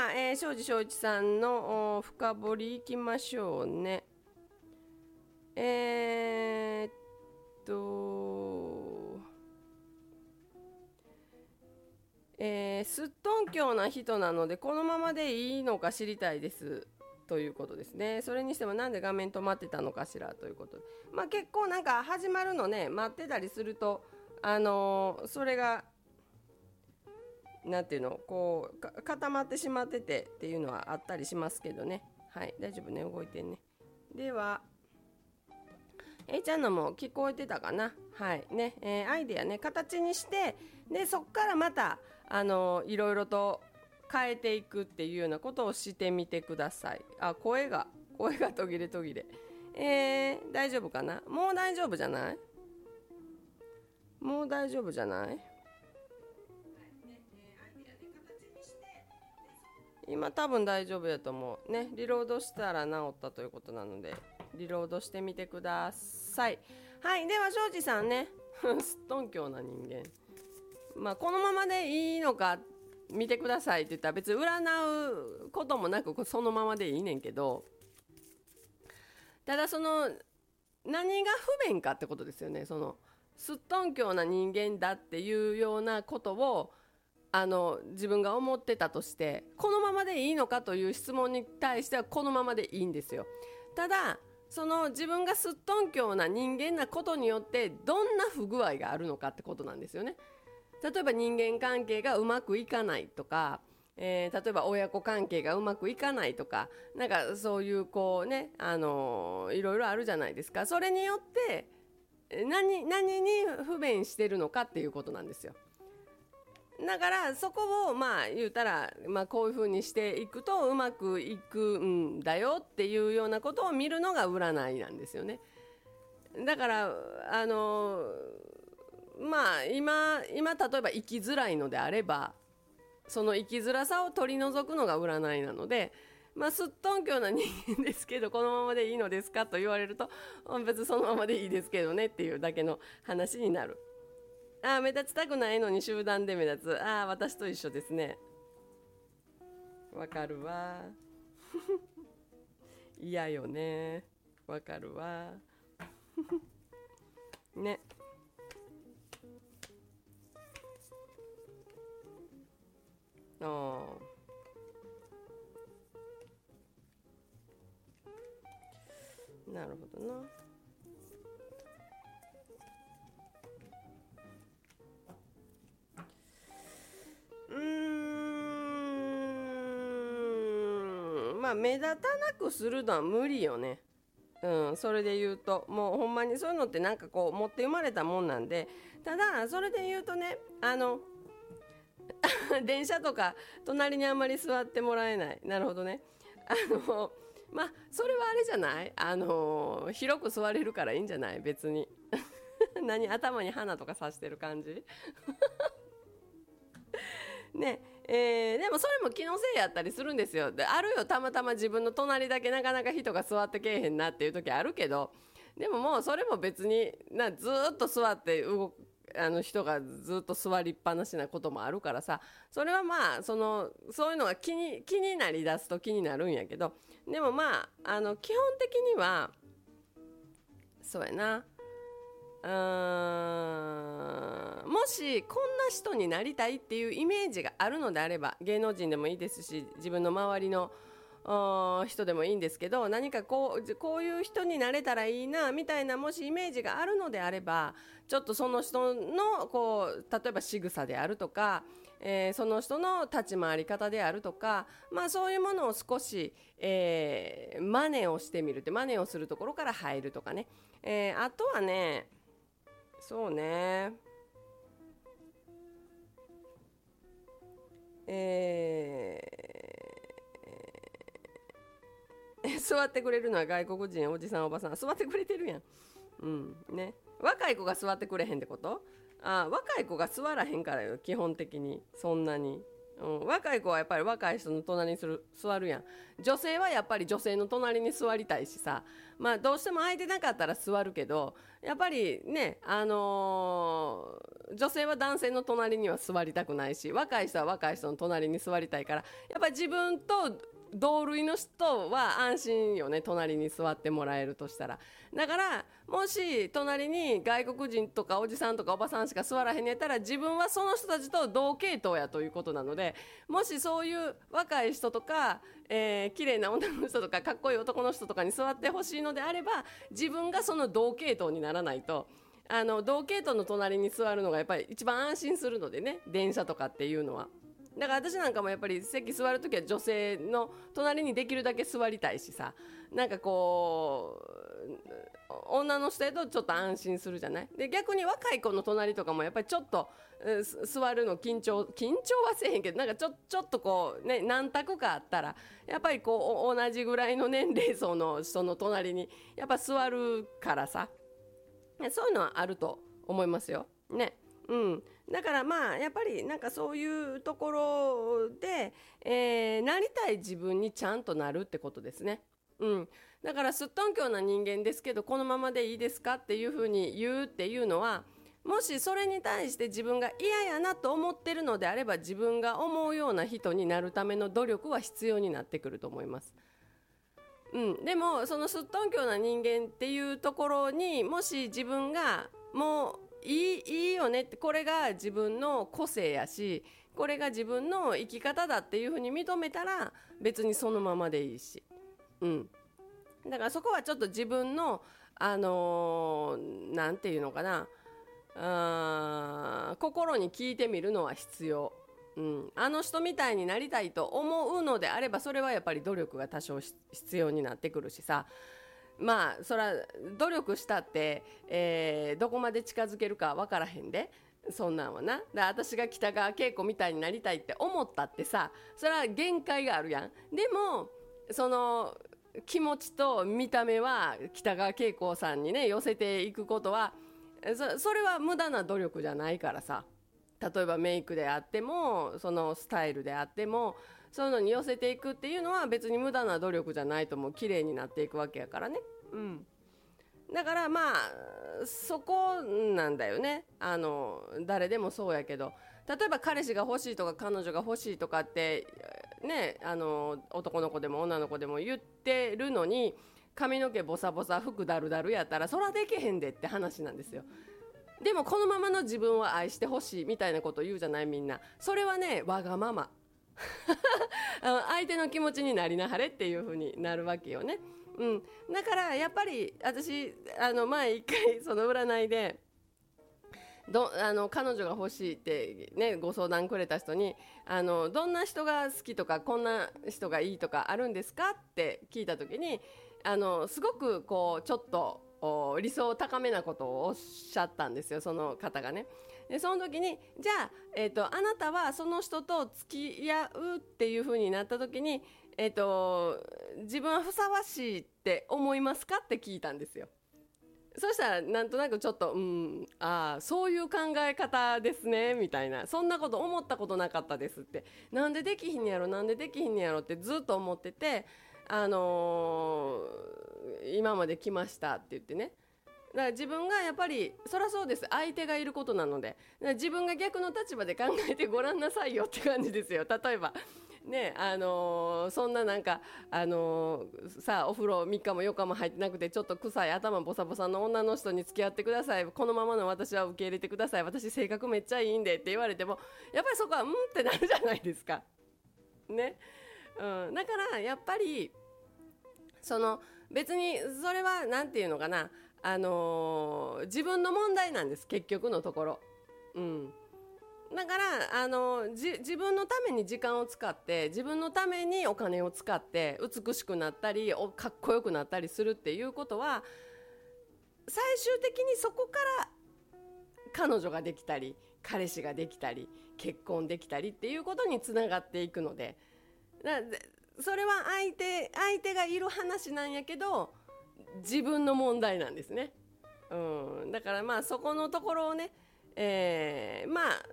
は、庄司正一さんの深掘りいきましょうね。えー、っと、すっとんきょうな人なのでこのままでいいのか知りたいですということですね。それにしてもなんで画面止まってたのかしらということで、結構なんか始まるのね待ってたりするとそれがなんていうのこう固まってしまっててっていうのはあったりしますけどね。はい、大丈夫ね、動いてんね。ではちゃんのも聞こえてたかな。はいね、アイデアね形にして、でそっからまたいろいろと変えていくっていうようなことをしてみてください。声が途切れ途切れ。大丈夫かな。もう大丈夫じゃない。もう大丈夫じゃない。今多分大丈夫やと思うね。リロードしたら治ったということなのでリロードしてみてください。はい、では庄司さんねすっとんきょうな人間、このままでいいのか見てくださいって言ったら別に占うこともなくそのままでいいねんけど、ただその何が不便かってことですよね。そのすっとんきょうな人間だっていうようなことを自分が思ってたとしてこのままでいいのかという質問に対してはこのままでいいんですよ。ただその自分がすっとんきょうな人間なことによってどんな不具合があるのかってことなんですよね。例えば人間関係がうまくいかないとか、例えば親子関係がうまくいかないとか、なんかそういうこうね、いろいろあるじゃないですか。それによって何に不便してるのかっていうことなんですよ。だからそこを言うたら、こういう風にしていくとうまくいくんだよっていうようなことを見るのが占いなんですよね。だから今例えば生きづらいのであればその生きづらさを取り除くのが占いなので、すっとんきょうな人間ですけどこのままでいいのですかと言われると別にそのままでいいですけどねっていうだけの話になる。目立ちたくないのに集団で目立つ。私と一緒ですね。わかるわ嫌よね。わかるわね。なるほどな。目立たなくするのは無理よね。それで言うともうほんまにそういうのってなんかこう持って生まれたもんなんで、ただそれで言うとね電車とか隣にあんまり座ってもらえない。なるほどね。それはあれじゃない、広く座れるからいいんじゃない別に何頭に花とか刺してる感じね。でもそれも気のせいやったりするんですよ。であるよ、たまたま自分の隣だけなかなか人が座ってけえへんなっていう時あるけど、でももうそれも別にずっと座って人がずっと座りっぱなしなこともあるからさ、それはそういうのが気になりだすと気になるんやけど、でも基本的にはそうやな。もしこんな人になりたいっていうイメージがあるのであれば、芸能人でもいいですし自分の周りの人でもいいんですけど、何かこういう人になれたらいいなみたいなもしイメージがあるのであれば、ちょっとその人の例えば仕草であるとか、その人の立ち回り方であるとか、そういうものを少し、真似をしてみるって、真似をするところから入るとかね。あとはね、そうね、座ってくれるのは外国人おじさんおばさん座ってくれてるやん。ね、若い子が座ってくれへんってこと。若い子が座らへんからよ基本的に。そんなに若い子はやっぱり若い人の隣に座るやん。女性はやっぱり女性の隣に座りたいしさ、まあどうしても空いてなかったら座るけど、やっぱりね、女性は男性の隣には座りたくないし、若い人は若い人の隣に座りたいから、やっぱり自分と同類の人は安心よね、隣に座ってもらえるとしたら。だからもし隣に外国人とかおじさんとかおばさんしか座らへんやったら、自分はその人たちと同系統やということなので、もしそういう若い人とか、綺麗な女の人とかかっこいい男の人とかに座ってほしいのであれば、自分がその同系統にならないと、同系統の隣に座るのがやっぱり一番安心するのでね、電車とかっていうのは。だから私なんかもやっぱり席座るときは女性の隣にできるだけ座りたいしさ、なんかこう女の人やとちょっと安心するじゃない。で逆に若い子の隣とかもやっぱりちょっと座るの緊張はせえへんけど、なんかちょっとこうね、何択かあったらやっぱりこう同じぐらいの年齢層の人の隣にやっぱ座るからさ、そういうのはあると思いますよね。だからまあやっぱりなんかそういうところで、なりたい自分にちゃんとなるってことですね。だからすっとんきょうな人間ですけどこのままでいいですかっていうふうに言うっていうのは、もしそれに対して自分が嫌やなと思ってるのであれば、自分が思うような人になるための努力は必要になってくると思います。でもそのすっとんきょうな人間っていうところにもし自分がもういいよねって、これが自分の個性やし、これが自分の生き方だっていうふうに認めたら別にそのままでいいし、だからそこはちょっと自分のなんていうのかな、心に聞いてみるのは必要。あの人みたいになりたいと思うのであれば、それはやっぱり努力が多少必要になってくるしさ、まあそら努力したって、どこまで近づけるか分からへんで、そんなんはな。だ私が北川景子みたいになりたいって思ったってさ、それは限界があるやん。でもその気持ちと見た目は北川景子さんにね寄せていくことは、それは無駄な努力じゃないからさ。例えばメイクであっても、そのスタイルであっても、そういうのに寄せていくっていうのは別に無駄な努力じゃないと思う。綺麗になっていくわけやからね。だからまあそこなんだよね。誰でもそうやけど、例えば彼氏が欲しいとか彼女が欲しいとかってね、男の子でも女の子でも言ってるのに、髪の毛ボサボサ服だるだるやったらそらできへんでって話なんですよ。でもこのままの自分を愛してほしいみたいなこと言うじゃない、みんな。それはね、わがまま相手の気持ちになりなはれっていう風になるわけよね。だからやっぱり私前一回その占いで彼女が欲しいってねご相談くれた人に、どんな人が好きとかこんな人がいいとかあるんですかって聞いた時に、すごくこうちょっと理想高めなことをおっしゃったんですよ、その方がね。でその時にじゃあ、あなたはその人と付き合うっていう風になった時に、自分はふさわしいって思いますかって聞いたんですよ。そしたらなんとなくちょっとそういう考え方ですねみたいな、そんなこと思ったことなかったですって、なんでできひんやろなんでできひんやろってずっと思ってて、今まで来ましたって言ってね。だから自分がやっぱりそりゃそうです、相手がいることなので、だから自分が逆の立場で考えてごらんなさいよって感じですよ。例えばね、そんななんかさあお風呂3日も4日も入ってなくてちょっと臭い頭ボサボサの女の人に付き合ってください、このままの私は受け入れてください、私性格めっちゃいいんでって言われても、やっぱりそこはってなるじゃないですかね。だからやっぱりその別にそれはなんていうのかな、自分の問題なんです、結局のところ。だから自分のために時間を使って、自分のためにお金を使って美しくなったりかっこよくなったりするっていうことは、最終的にそこから彼女ができたり彼氏ができたり結婚できたりっていうことにつながっていくので、それは相手がいる話なんやけど自分の問題なんですね。だからまあそこのところをね、まあ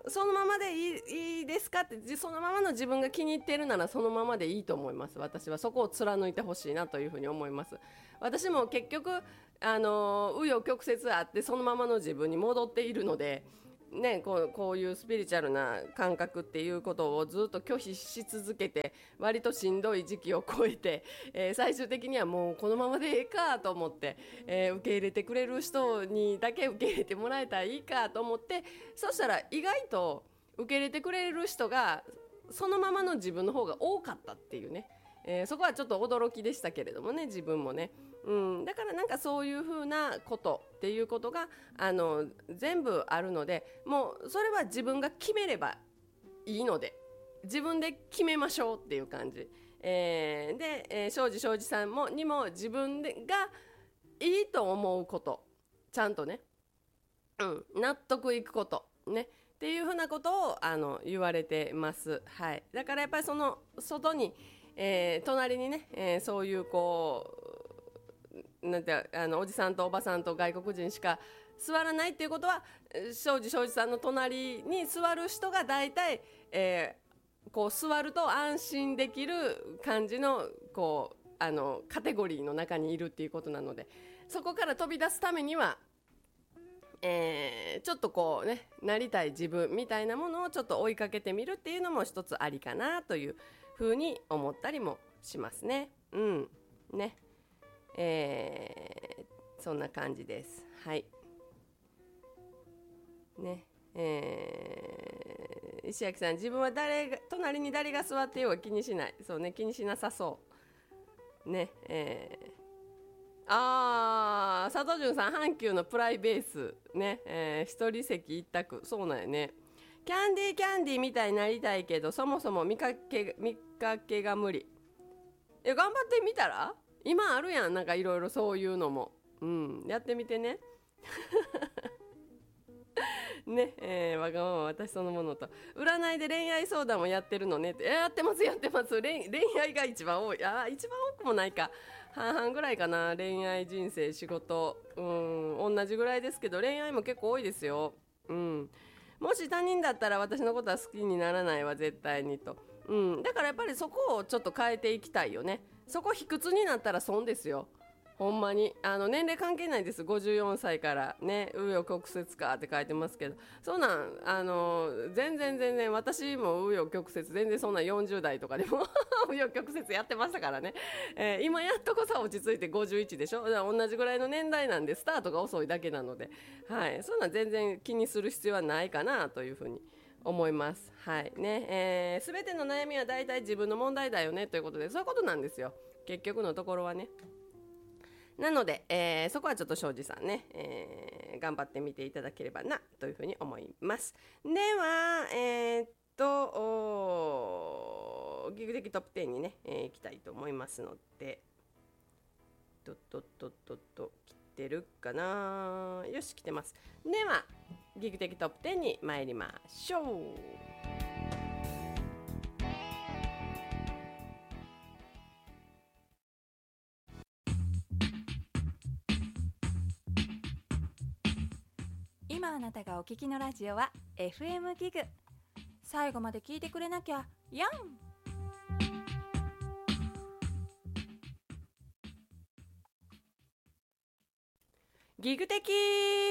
そのままでいいですかって、そのままの自分が気に入ってるならそのままでいいと思います。私はそこを貫いてほしいなというふうに思います。私も結局紆余曲折あってそのままの自分に戻っているのでね、こういうスピリチュアルな感覚っていうことをずっと拒否し続けて割としんどい時期を超えて、最終的にはもうこのままでええかと思って、受け入れてくれる人にだけ受け入れてもらえたらいいかと思って、そしたら意外と受け入れてくれる人がそのままの自分の方が多かったっていうね、そこはちょっと驚きでしたけれどもね、自分もね。だからなんかそういうふうなことっていうことが全部あるので、もうそれは自分が決めればいいので自分で決めましょうっていう感じ、で、庄司さんにも自分がいいと思うことちゃんとね、納得いくことねっていうふうなことを言われてます。はい、だからやっぱりその外に、隣にね、そういうなんておじさんとおばさんと外国人しか座らないっていうことは、庄司さんの隣に座る人が大体、こう座ると安心できる感じのカテゴリーの中にいるっていうことなので、そこから飛び出すためには、ちょっとなりたい自分みたいなものをちょっと追いかけてみるっていうのも一つありかなというふうに思ったりもしますね。ね、そんな感じです。はいね。石焼さん、自分は隣に誰が座ってようが気にしない。そうね、気にしなさそうね。佐藤潤さん、阪急のプライベースね、一人席一択、そうなんやね。キャンディーみたいになりたいけど、そもそも見かけが無理。頑張ってみたら、今あるやん、なんかいろいろそういうのも、やってみてね。ね、わがまま私そのものと、占いで恋愛相談もやってるのねって、やってます。恋愛が一番多い。一番多くもないか、半々ぐらいかな。恋愛人生仕事同じぐらいですけど、恋愛も結構多いですよ。もし他人だったら私のことは好きにならないわ絶対にと、だからやっぱりそこをちょっと変えていきたいよね。そこ卑屈になったら損ですよ、ほんまに。年齢関係ないです。54歳からね、紆余曲折かって書いてますけど、そんなん全然私も紆余曲折、全然そんな40代とかでも紆余曲折やってましたからね、今やっとこそ落ち着いて51でしょ。だから同じぐらいの年代なんで、スタートが遅いだけなので、はい、そんなん全然気にする必要はないかなというふうに思います。はいね、全ての悩みは大体自分の問題だよねということで、そういうことなんですよ、結局のところはね。なので、そこはちょっと庄司さんね、頑張ってみていただければなというふうに思います。ではギグ的トップ10にね、行きたいと思いますので、来てるかな。よし、来てます。ではギグ的トップ10に参りましょう。 今あなたがお聞きのラジオは FM ギグ。最後まで聞いてくれなきゃやん。 ギグ的